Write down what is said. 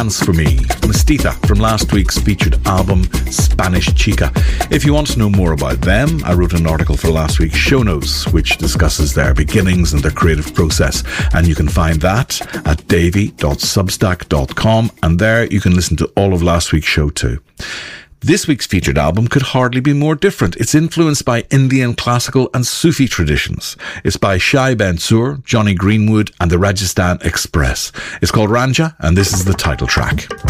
Dance For Me, Mestiza, from last week's featured album, Spanish Chica. If you want to know more about them, I wrote an article for last week's show notes, which discusses their beginnings and their creative process. And you can find that at davy.substack.com. And there you can listen to all of last week's show too. This week's featured album could hardly be more different. It's influenced by Indian classical and Sufi traditions. It's by Shai Bensoor, Johnny Greenwood and the Rajasthan Express. It's called Ranja, and this is the title track.